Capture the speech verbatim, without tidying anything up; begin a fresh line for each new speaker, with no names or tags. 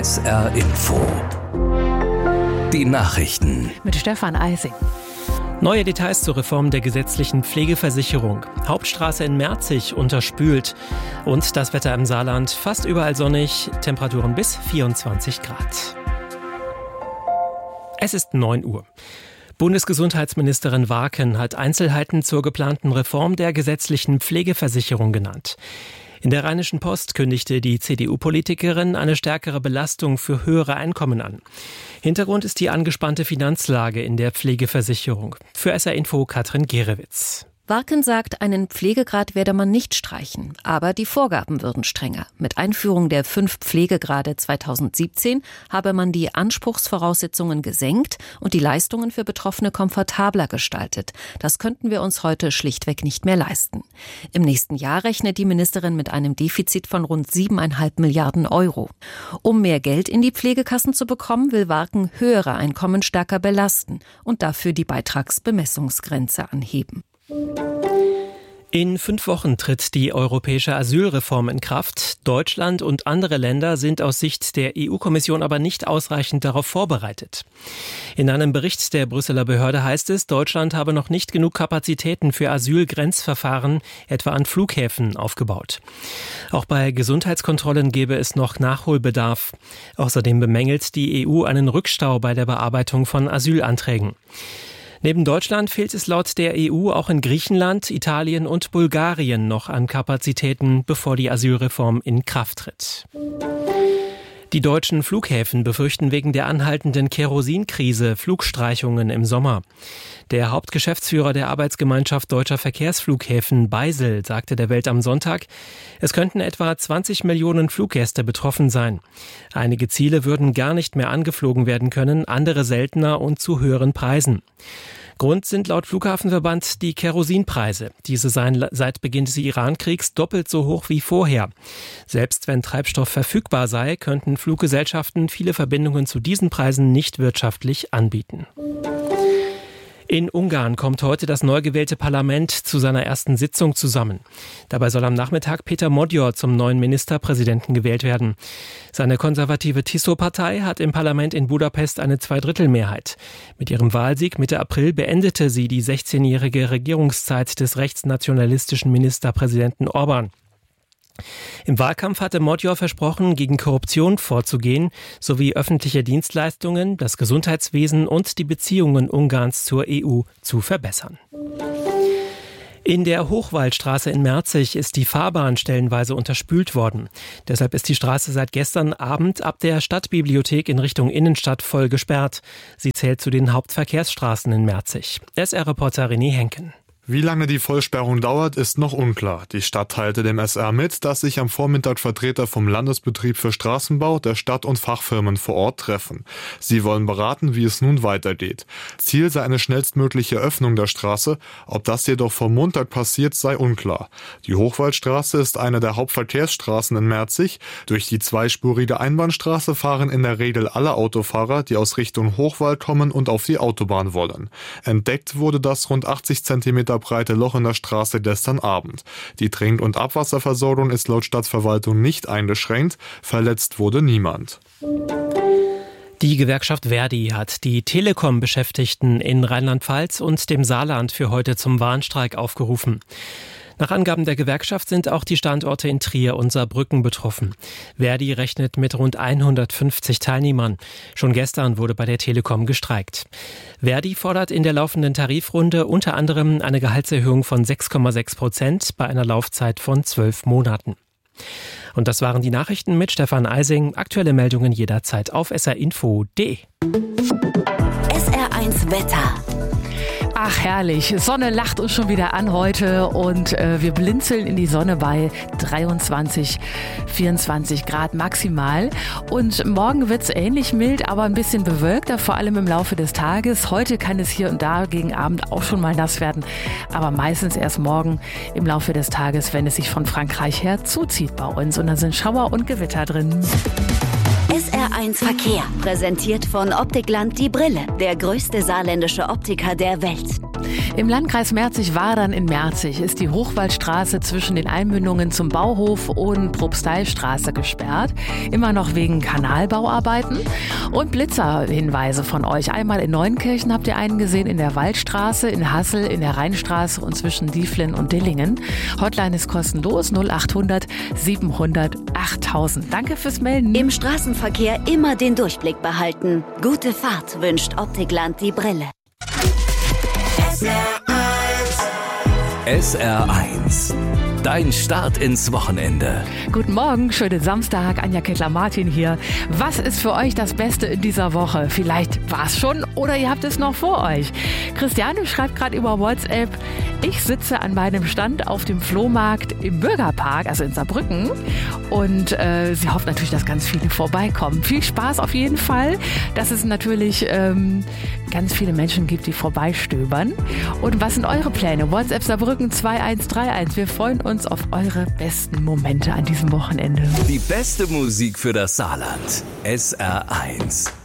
S R Info. Die Nachrichten.
Mit Stefan Eising.
Neue Details zur Reform der gesetzlichen Pflegeversicherung. Hauptstraße in Merzig unterspült. Und das Wetter im Saarland fast überall sonnig. Temperaturen bis vierundzwanzig Grad. Es ist neun Uhr. Bundesgesundheitsministerin Warken hat Einzelheiten zur geplanten Reform der gesetzlichen Pflegeversicherung genannt. In der Rheinischen Post kündigte die C D U-Politikerin eine stärkere Belastung für höhere Einkommen an. Hintergrund ist die angespannte Finanzlage in der Pflegeversicherung. Für S R Info Katrin Gerewitz.
Warken sagt, einen Pflegegrad werde man nicht streichen, aber die Vorgaben würden strenger. Mit Einführung der fünf Pflegegrade zweitausendsiebzehn habe man die Anspruchsvoraussetzungen gesenkt und die Leistungen für Betroffene komfortabler gestaltet. Das könnten wir uns heute schlichtweg nicht mehr leisten. Im nächsten Jahr rechnet die Ministerin mit einem Defizit von rund siebeneinhalb Milliarden Euro. Um mehr Geld in die Pflegekassen zu bekommen, will Warken höhere Einkommen stärker belasten und dafür die Beitragsbemessungsgrenze anheben.
In fünf Wochen tritt die europäische Asylreform in Kraft. Deutschland und andere Länder sind aus Sicht der E U-Kommission aber nicht ausreichend darauf vorbereitet. In einem Bericht der Brüsseler Behörde heißt es, Deutschland habe noch nicht genug Kapazitäten für Asylgrenzverfahren, etwa an Flughäfen, aufgebaut. Auch bei Gesundheitskontrollen gäbe es noch Nachholbedarf. Außerdem bemängelt die E U einen Rückstau bei der Bearbeitung von Asylanträgen. Neben Deutschland fehlt es laut der E U auch in Griechenland, Italien und Bulgarien noch an Kapazitäten, bevor die Asylreform in Kraft tritt. Die deutschen Flughäfen befürchten wegen der anhaltenden Kerosinkrise Flugstreichungen im Sommer. Der Hauptgeschäftsführer der Arbeitsgemeinschaft Deutscher Verkehrsflughäfen, Beisel, sagte der Welt am Sonntag, es könnten etwa zwanzig Millionen Fluggäste betroffen sein. Einige Ziele würden gar nicht mehr angeflogen werden können, andere seltener und zu höheren Preisen. Grund sind laut Flughafenverband die Kerosinpreise. Diese seien seit Beginn des Iran-Kriegs doppelt so hoch wie vorher. Selbst wenn Treibstoff verfügbar sei, könnten Fluggesellschaften viele Verbindungen zu diesen Preisen nicht wirtschaftlich anbieten. In Ungarn kommt heute das neu gewählte Parlament zu seiner ersten Sitzung zusammen. Dabei soll am Nachmittag Péter Magyar zum neuen Ministerpräsidenten gewählt werden. Seine konservative Tiszó-Partei hat im Parlament in Budapest eine Zweidrittelmehrheit. Mit ihrem Wahlsieg Mitte April beendete sie die sechzehnjährige Regierungszeit des rechtsnationalistischen Ministerpräsidenten Orbán. Im Wahlkampf hatte Magyar versprochen, gegen Korruption vorzugehen, sowie öffentliche Dienstleistungen, das Gesundheitswesen und die Beziehungen Ungarns zur E U zu verbessern. In der Hochwaldstraße in Merzig ist die Fahrbahn stellenweise unterspült worden. Deshalb ist die Straße seit gestern Abend ab der Stadtbibliothek in Richtung Innenstadt voll gesperrt. Sie zählt zu den Hauptverkehrsstraßen in Merzig. S R-Reporter René Henken.
Wie lange die Vollsperrung dauert, ist noch unklar. Die Stadt teilte dem S R mit, dass sich am Vormittag Vertreter vom Landesbetrieb für Straßenbau, der Stadt und Fachfirmen vor Ort treffen. Sie wollen beraten, wie es nun weitergeht. Ziel sei eine schnellstmögliche Öffnung der Straße. Ob das jedoch vom Montag passiert, sei unklar. Die Hochwaldstraße ist eine der Hauptverkehrsstraßen in Merzig. Durch die zweispurige Einbahnstraße fahren in der Regel alle Autofahrer, die aus Richtung Hochwald kommen und auf die Autobahn wollen. Entdeckt wurde das rund achtzig Zentimeter breite Loch in der Straße gestern Abend. Die Trink- und Abwasserversorgung ist laut Stadtverwaltung nicht eingeschränkt. Verletzt wurde niemand.
Die Gewerkschaft Verdi hat die Telekom-Beschäftigten in Rheinland-Pfalz und dem Saarland für heute zum Warnstreik aufgerufen. Nach Angaben der Gewerkschaft sind auch die Standorte in Trier und Saarbrücken betroffen. Verdi rechnet mit rund hundertfünfzig Teilnehmern. Schon gestern wurde bei der Telekom gestreikt. Verdi fordert in der laufenden Tarifrunde unter anderem eine Gehaltserhöhung von sechs Komma sechs Prozent bei einer Laufzeit von zwölf Monaten. Und das waren die Nachrichten mit Stefan Eising. Aktuelle Meldungen jederzeit auf s r info punkt d e.
S R eins Wetter.
Ach herrlich, Sonne lacht uns schon wieder an heute und äh, wir blinzeln in die Sonne bei dreiundzwanzig, vierundzwanzig Grad maximal. Und morgen wird es ähnlich mild, aber ein bisschen bewölkter, vor allem im Laufe des Tages. Heute kann es hier und da gegen Abend auch schon mal nass werden, aber meistens erst morgen im Laufe des Tages, wenn es sich von Frankreich her zuzieht bei uns. Und da sind Schauer und Gewitter drin.
S R eins Verkehr, präsentiert von Optikland Die Brille, der größte saarländische Optiker der Welt.
Im Landkreis Merzig-Wadern in Merzig ist die Hochwaldstraße zwischen den Einmündungen zum Bauhof und Propsteilstraße gesperrt. Immer noch wegen Kanalbauarbeiten. Und Blitzerhinweise von euch. Einmal in Neunkirchen habt ihr einen gesehen, in der Waldstraße, in Hassel, in der Rheinstraße und zwischen Dieflen und Dillingen. Hotline ist kostenlos null achthundert siebenhundert achttausend. Danke fürs Melden.
Im Straßenverkehr immer den Durchblick behalten. Gute Fahrt wünscht Optikland die Brille.
S R eins. Dein Start ins Wochenende.
Guten Morgen, schönen Samstag. Anja Kettler-Martin hier. Was ist für euch das Beste in dieser Woche? Vielleicht war es schon oder ihr habt es noch vor euch. Christiane schreibt gerade über WhatsApp, ich sitze an meinem Stand auf dem Flohmarkt im Bürgerpark, also in Saarbrücken. Und äh, sie hofft natürlich, dass ganz viele vorbeikommen. Viel Spaß auf jeden Fall, dass es natürlich ähm, ganz viele Menschen gibt, die vorbeistöbern. Und was sind eure Pläne? WhatsApp Saarbrücken zwei eins drei eins. Wir freuen uns auf eure besten Momente an diesem Wochenende.
Die beste Musik für das Saarland. S R eins.